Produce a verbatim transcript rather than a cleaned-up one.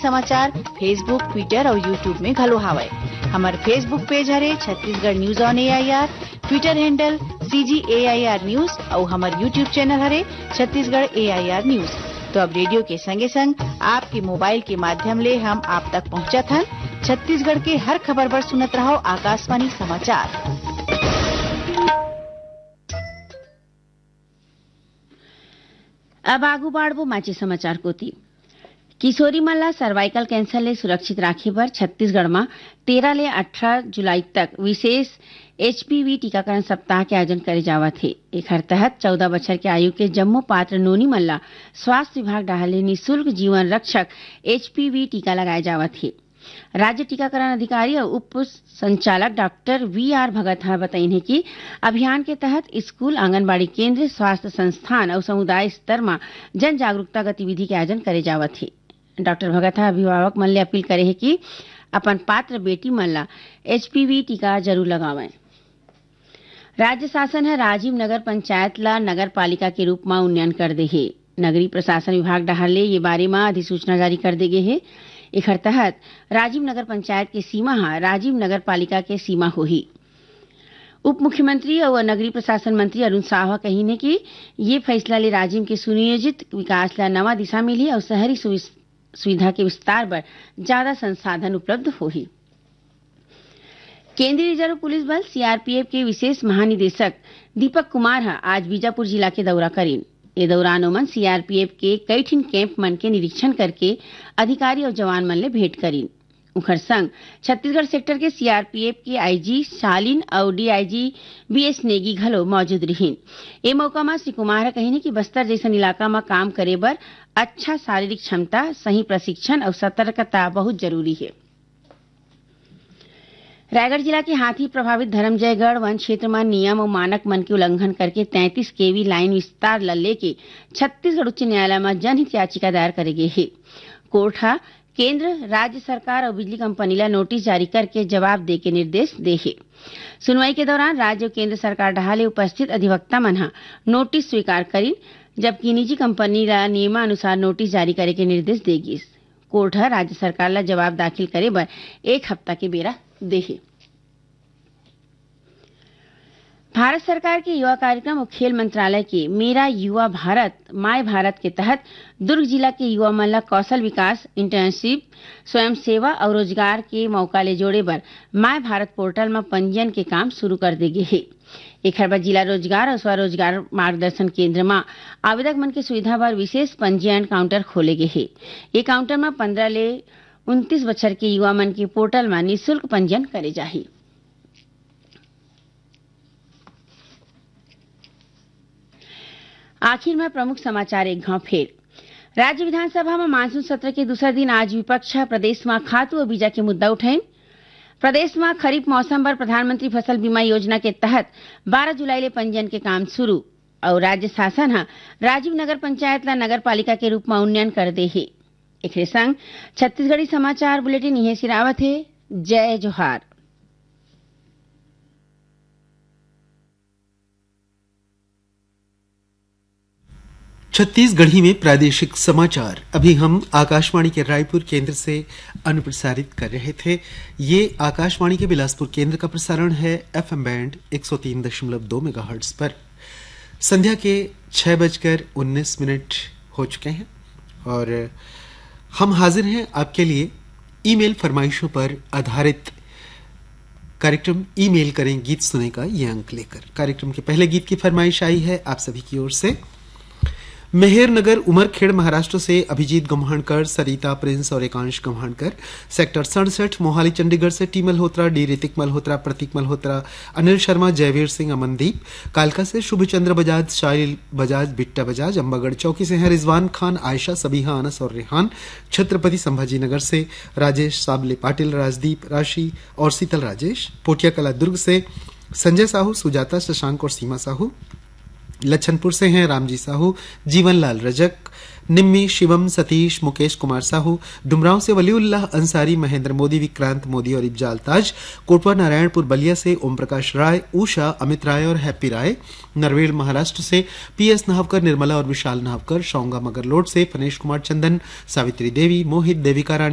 समाचार Facebook, Twitter और YouTube में घलो हावय। हमार फेसबुक पेज हरे Chhattisgarh news on AIR, Twitter handle CG AIR news और हमार यूट्यूब चैनल हरे छत्तीसगढ़ एआईआर न्यूज। तो अब रेडियो के संगे संग आपके मोबाइल के माध्यम ले हम आप तक पहुंचत हन। छत्तीसगढ़ के हर खबर पर सुनत रहो आकाशवाणी समाचार। अब आगू बाढ़बो माचे समाचार कोती। किशोरी मन ला सर्वाइकल कैंसर ले सुरक्षित राखे बर छत्तीसगढ़ में तेरह ले अठारह जुलाई तक विशेष एचपीवी टीकाकरण सप्ताह के आयोजन करे जावत है। एकर तहत चौदह बछर के आयु के जम्मो पात्र नोनी मन ला स्वास्थ्य विभाग डाले निःशुल्क जीवन रक्षक एचपीवी टीका लगाए जावत है। राज्य टीकाकरण अधिकारी और उप संचालक डॉक्टर वी आर भगत हा बताइन है कि अभियान के तहत स्कूल, आंगनबाड़ी केंद्र, स्वास्थ्य संस्थान और समुदाय स्तर में जन जागरूकता गतिविधि के आयोजन करे जावत है। डॉक्टर भगत हा अभिभावक मन ले अपील करे है कि अपन पात्र बेटी मन ला एचपीवी टीका जरूर लगावें। राज्य शासन है राजीव नगर पंचायत ला नगर पालिका के रूप में उन्नयन कर दे है। नगरीय प्रशासन विभाग डहार ले ये बारे में अधिसूचना जारी कर दे गे है। एकर तहत राजीव नगर पंचायत के सीमा हा राजीव नगर पालिका के सीमा होही। उप मुख्यमंत्री और नगरीय प्रशासन मंत्री अरुण साहा कहीने कि ये फैसला ले राजीव के सुनियोजित विकास ला नवा दिशा मिली और शहरी सुविधा के विस्तार पर ज्यादा संसाधन उपलब्ध होही। केंद्रीय रिजर्व पुलिस बल सीआरपीएफ के विशेष महानिदेशक दीपक कुमार हा आज बीजापुर जिला के दौरा करीन। ये दौरान ओमन सीआरपीएफ के कई ठिन कैंप मन के निरीक्षण करके अधिकारी और जवान मन ले भेंट करीन। उखर संग छत्तीसगढ़ सेक्टर के सीआरपीएफ के आईजी शालीन और डीआईजी बीएस नेगी घलो मौजूद रहीन। ए मौका में श्री कुमार कहीने कि बस्तर जैसन इलाका में काम करे बर अच्छा शारीरिक क्षमता, सही प्रशिक्षण और सतर्कता बहुत जरूरी है। रायगढ़ जिला के हाथी प्रभावित धर्मजयगढ़ वन क्षेत्र में नियम और मानक मन के उल्लंघन करके तैंतीस केवी लाइन विस्तार ला लेके छत्तीसगढ़ उच्च न्यायालय में जनहित याचिका दायर करे गए है। कोर्ट हा केंद्र, राज्य सरकार और बिजली कंपनी ला नोटिस जारी करके जवाब दे के निर्देश दे है। सुनवाई के दौरान राज्य और केंद्र सरकार ढहाले उपस्थित अधिवक्ता मन हा नोटिस स्वीकार करी, जबकि निजी कंपनी ला नियमानुसार नोटिस जारी करे के निर्देश देगी। कोर्ट हा राज्य सरकार ला जवाब दाखिल करे बर एक हफ्ता के बेरा देहे। भारत सरकार के युवा कार्यक्रम और खेल मंत्रालय के मेरा युवा भारत माय भारत के तहत दुर्ग जिला के युवा मन ला कौशल विकास, इंटर्नशिप, स्वयं सेवा और रोजगार के मौका ले जोड़े बर माय भारत पोर्टल में पंजीयन के काम शुरू कर दे गे है। एकर बाद जिला रोजगार और स्वरोजगार मार्गदर्शन केंद्र में आवेदक मन के सुविधा बर विशेष पंजीयन काउंटर खोले गे है। ये काउंटर में पंद्रह ले उनतीस बछर के युवा मन के पोर्टल में निःशुल्क पंजीयन करे जाही। आखिर में प्रमुख समाचार एक घाव फेर। राज्य विधानसभा में मानसून सत्र के दूसरे दिन आज विपक्ष प्रदेश में खातू और बीजा के मुद्दा उठाइन। प्रदेश में खरीफ मौसम पर प्रधानमंत्री फसल बीमा योजना के तहत बारह जुलाई ले पंजीयन के काम शुरू और राज्य शासन हा राजीव नगर पंचायत ला नगर पालिका के रूप में उन्नयन कर दे है। एक संग छत्तीसगढ़ी समाचार बुलेटिन यही सिरावत है। जय जोहार। छत्तीसगढ़ी में प्रादेशिक समाचार अभी हम आकाशवाणी के रायपुर केंद्र से अनुप्रसारित कर रहे थे। ये आकाशवाणी के बिलासपुर केंद्र का प्रसारण है एफएम बैंड एक सौ तीन दशमलव दो मेगाहर्ट्ज पर। संध्या के छह बजकर उन्नीस मिनट हो चुके हैं और हम हाजिर हैं आपके लिए ईमेल फरमाइशों पर आधारित कार्यक्रम ईमेल करें गीत सुने का ये अंक लेकर। कार्यक्रम के पहले गीत की फरमाइश आई है आप सभी की ओर से। मेहरनगर उमरखेड़ महाराष्ट्र से अभिजीत गम्हाणकर, सरिता प्रिंस और एकांश गम्हाणकर, सेक्टर सड़सठ मोहाली चंडीगढ़ से टी मल्होत्रा, डी ऋतिक मल्होत्रा, प्रतीक मल्होत्रा, अनिल शर्मा, जयवीर सिंह, अमनदीप, कालका से शुभचंद्र बजाज, शाइल बजाज, बिट्टा बजाज, अंबागढ़ चौकी से हैं रिजवान खान, आयशा, सबीहा, अनस और रेहान, छत्रपति संभाजी नगर से राजेश साबले पाटिल, राजदीप, राशि और शीतल राजेश, पोटिया कला दुर्ग से संजय साहू, सुजाता, शशांक और सीमा साहू, लच्छनपुर से हैं रामजी साहू, जीवनलाल रजक, निम्मी, शिवम, सतीश, मुकेश कुमार साहू, डुमरांव से वलीउल्लाह अंसारी, महेंद्र मोदी, विक्रांत मोदी और इब्जाल ताज, कोटवा नारायणपुर बलिया से ओम प्रकाश राय, उषा, अमित राय और हैप्पी राय, नरवेल महाराष्ट्र से पीएस नाहवकर, निर्मला और विशाल नाहवकर, शौंगा मगरलोड से फनेश कुमार चंदन, सावित्री देवी, मोहित, देविका रानी,